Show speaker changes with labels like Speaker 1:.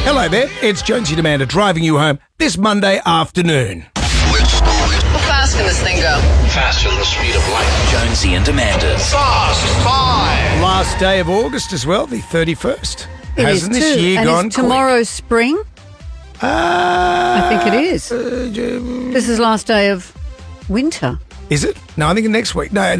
Speaker 1: Hello there, it's Jonesy and Amanda driving you home this Monday afternoon.
Speaker 2: How fast can this thing go?
Speaker 3: Faster than the speed of light.
Speaker 4: Jonesy and Amanda's
Speaker 3: Fast 5.
Speaker 1: Last day of August as well, the 31st.
Speaker 5: It
Speaker 1: Hasn't
Speaker 5: is
Speaker 1: this
Speaker 5: too.
Speaker 1: year
Speaker 5: And
Speaker 1: gone
Speaker 5: is tomorrow spring?
Speaker 1: quick?
Speaker 5: I think it is. This is last day of winter.
Speaker 1: Is it? No, I think next week. No,